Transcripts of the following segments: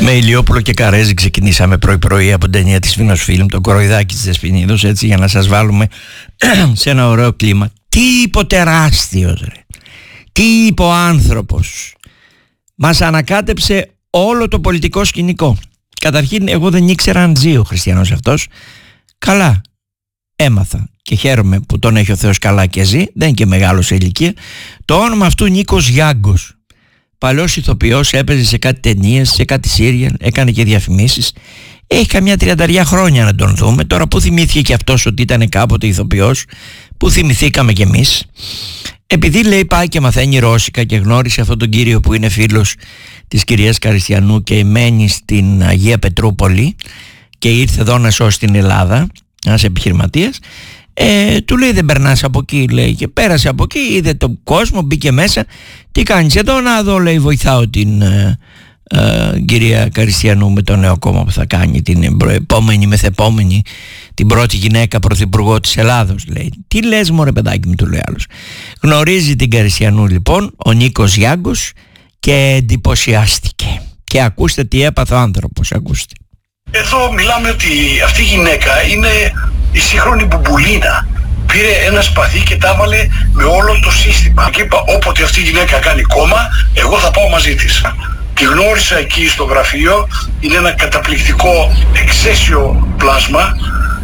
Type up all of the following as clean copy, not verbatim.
Με Ηλιόπουλο και Καρέζη ξεκινήσαμε πρωί-πρωί από την ταινία της Venus Film, το κοροϊδάκι της Δεσποινίδος, έτσι, για να σας βάλουμε σε ένα ωραίο κλίμα. Τι είπε ο τεράστιος, ρε. Τι είπε ο άνθρωπος. Μας ανακάτεψε όλο το πολιτικό σκηνικό. Καταρχήν, εγώ δεν ήξερα αν ζει ο χριστιανός αυτός. Καλά, έμαθα και χαίρομαι που τον έχει ο Θεός καλά και ζει. Δεν είναι και μεγάλος σε ηλικία. Το όνομα αυτού Νίκος Γιάγκος. Παλιός ηθοποιός, έπαιζε σε κάτι ταινίες, σε κάτι σύριαλ, έκανε και διαφημίσεις. Έχει καμιά 30 χρόνια να τον δούμε. Τώρα που θυμήθηκε και αυτός ότι ήταν κάποτε ηθοποιός, που θυμηθήκαμε κι εμείς. Επειδή λέει πάει και μαθαίνει ρώσικα και γνώρισε αυτόν τον κύριο που είναι φίλος της κυρίας Καριστιανού και μένει στην Αγία Πετρούπολη και ήρθε εδώ να σώσει την Ελλάδα, ένας επιχειρηματίας, του λέει δεν περνάς από εκεί, λέει, και πέρασε από εκεί, είδε τον κόσμο, μπήκε μέσα. Τι κάνεις εδώ? Να δω, λέει, βοηθάω την κυρία Καριστιανού με το νέο κόμμα που θα κάνει την επόμενη μεθεπόμενη, την πρώτη γυναίκα πρωθυπουργό της Ελλάδος, λέει. Τι λες μωρέ παιδάκι μου, του λέει άλλος. Γνωρίζει την Καριστιανού λοιπόν ο Νίκος Γιάγκος και εντυπωσιάστηκε. Και ακούστε τι έπαθε ο άνθρωπος, ακούστε. Εδώ μιλάμε ότι αυτή η γυναίκα είναι η σύγχρονη Μπουμπουλίνα. Πήρε ένα σπαθί και τα έβαλε με όλο το σύστημα. Και είπα, όποτε αυτή η γυναίκα κάνει κόμμα, εγώ θα πάω μαζί της. Τη γνώρισα εκεί στο γραφείο, είναι ένα καταπληκτικό εξαίσιο πλάσμα,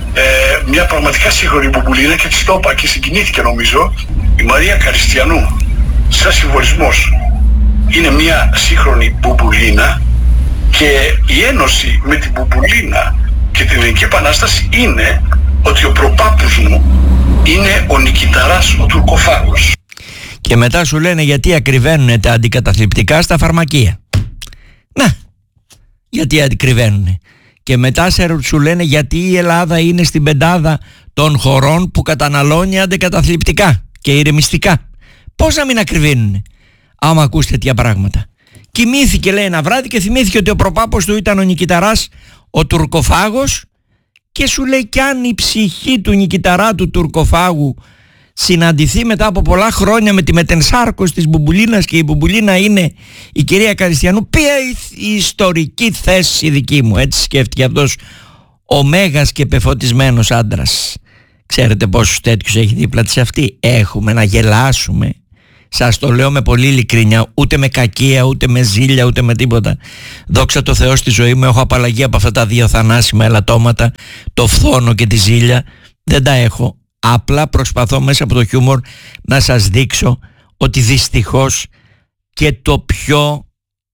μια πραγματικά σύγχρονη Μπουμπουλίνα, και της το είπα και συγκινήθηκε νομίζω. Η Μαρία Καριστιανού, σαν συμβολισμός, είναι μια σύγχρονη Μπουμπουλίνα, και η ένωση με την Μπουμπουλίνα και την Ελληνική Επανάσταση είναι ότι ο προπάπους μου είναι ο Νικηταράς ο Τουρκοφάγος. Και μετά σου λένε γιατί ακριβένουν τα αντικαταθλιπτικά στα φαρμακεία. Να, γιατί αντικριβαίνουν. Και μετά σου λένε γιατί η Ελλάδα είναι στην πεντάδα των χωρών που καταναλώνει αντικαταθλιπτικά και ηρεμιστικά. Πώς να μην ακριβένουν, άμα ακούς τέτοια πράγματα. Κοιμήθηκε, λέει, ένα βράδυ και θυμήθηκε ότι ο προπάπος του ήταν ο Νικηταράς ο Τουρκοφάγος, και σου λέει κι αν η ψυχή του Νικηταρά του Τουρκοφάγου συναντηθεί μετά από πολλά χρόνια με τη μετενσάρκωση της Μπουμπουλίνας και η Μπουμπουλίνα είναι η κυρία Καριστιανού, ποια η ιστορική θέση δική μου? Έτσι σκέφτηκε αυτός ο μέγας και πεφωτισμένος άντρας. Ξέρετε πόσους τέτοιους έχει δίπλα της αυτή? Έχουμε να γελάσουμε. Σας το λέω με πολύ ειλικρίνεια, ούτε με κακία, ούτε με ζήλια, ούτε με τίποτα. Δόξα τω Θεώ στη ζωή μου έχω απαλλαγή από αυτά τα δύο θανάσιμα ελαττώματα, το φθόνο και τη ζήλια. Δεν τα έχω. Απλά προσπαθώ μέσα από το χιούμορ να σας δείξω ότι δυστυχώς και το πιο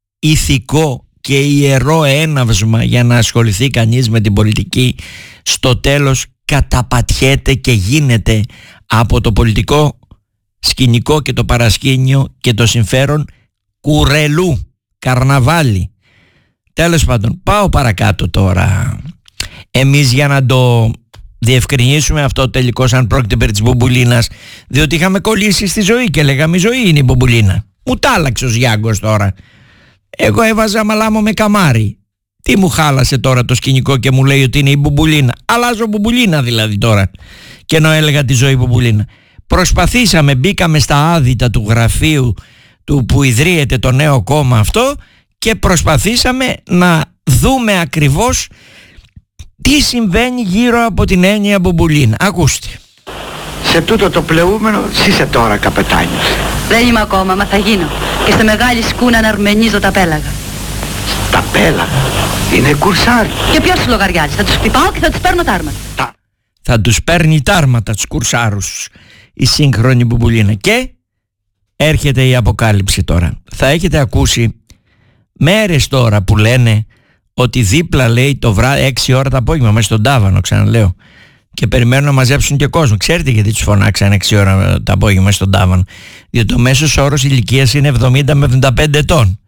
ηθικό και ιερό έναυσμα για να ασχοληθεί κανείς με την πολιτική, στο τέλος καταπατιέται και γίνεται από το πολιτικό σκηνικό και το παρασκήνιο και το συμφέρον κουρελού, καρναβάλι. Τέλος πάντων, πάω παρακάτω τώρα. Εμείς για να το διευκρινίσουμε αυτό τελικώς, αν πρόκειται περί της Μπουμπουλίνας, διότι είχαμε κολλήσει στη ζωή και λέγαμε η ζωή είναι η Μπουμπουλίνα. Μου τ' άλλαξε ο Γιάγκος τώρα. Εγώ έβαζα μαλάμο με καμάρι. Τι μου χάλασε τώρα το σκηνικό και μου λέει ότι είναι η Μπουμπουλίνα? Αλλάζω Μπουμπουλίνα δηλαδή τώρα, και ενώ έλεγα τη ζωή Μπουμπουλίνα. Προσπαθήσαμε, μπήκαμε στα άδυτα του γραφείου του που ιδρύεται το νέο κόμμα αυτό και προσπαθήσαμε να δούμε ακριβώς τι συμβαίνει γύρω από την έννοια Μπουμπουλίνα. Ακούστε. Σε τούτο το πλεούμενο είσαι τώρα καπετάνιος. Δεν είμαι ακόμα, μα θα γίνω. Και στη μεγάλη σκούνα να αρμενίζω τα πέλαγα. Τα πέλαγα? Είναι κουρσάρι. Και ποιος τους λογαριάζει? Θα τους χτυπάω και θα τους παίρνω τάρματα. Θα τους παίρνει τάρματα τους κουρσάρους η σύγχρονη Μπουμπουλίνα. Και έρχεται η αποκάλυψη τώρα. Θα έχετε ακούσει μέρες τώρα που λένε ότι δίπλα, λέει, το βράδυ 6 ώρα το απόγευμα μέσα στον τάβανο, ξαναλέω, και περιμένουν να μαζέψουν και κόσμο. Ξέρετε γιατί τους φωνάξαν 6 ώρα το απόγευμα μέσα στον τάβανο? Διότι ο μέσος όρος ηλικίας είναι 70 με 75 ετών.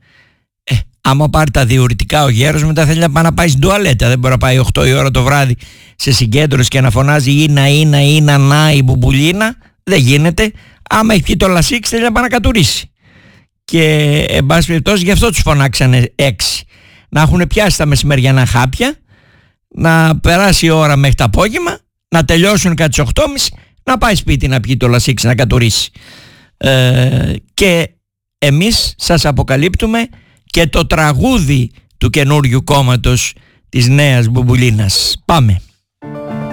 Άμα πάρει τα διουρητικά ο γέρος, μετά θέλει να πάει να πάει στην τουαλέτα. Δεν μπορεί να πάει 8 η ώρα το βράδυ σε συγκέντρωση και να φωνάζει «Ήνα, να η Μπουμπουλίνα». Δεν γίνεται. Άμα έχει πιει το λασίξ, θέλει να πάει να κατουρίσει. Και εν πάση περιπτώσει γι' αυτό τους φωνάξανε 6. Να έχουν πιάσει τα μεσημεριανά χάπια, να περάσει η ώρα μέχρι το απόγευμα, να τελειώσουν κάτι στις 8.30, να πάει σπίτι να πιει το λασίξ, να κατουρίσει. Και εμείς σας αποκαλύπτουμε και το τραγούδι του καινούριου κόμματος της νέας Μπουμπουλίνας. Πάμε.